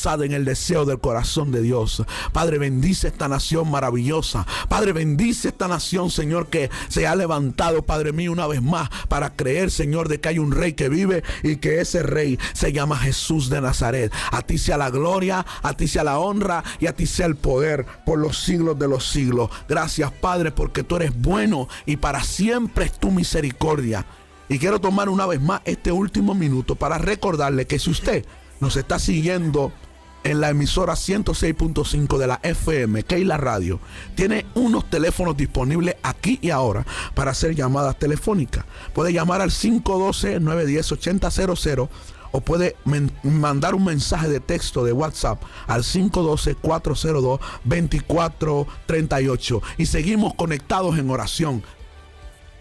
basada en el deseo del corazón de Dios. Padre, bendice esta nación maravillosa. Padre, bendice esta nación, Señor, que se ha levantado, Padre mío, una vez más para creer, Señor, de que hay un rey que vive y que ese rey se llama Jesús de Nazaret. A ti sea la gloria, a ti sea la honra y a ti sea el poder por los siglos de los siglos. Gracias, Padre, porque tú eres bueno y para siempre es tu misericordia. Y quiero tomar una vez más este último minuto para recordarle que si usted nos está siguiendo en la emisora 106.5 de la FM, que es la radio, tiene unos teléfonos disponibles aquí y ahora para hacer llamadas telefónicas. Puede llamar al 512-910-8000 o puede mandar un mensaje de texto de WhatsApp al 512-402-2438 y seguimos conectados en oración.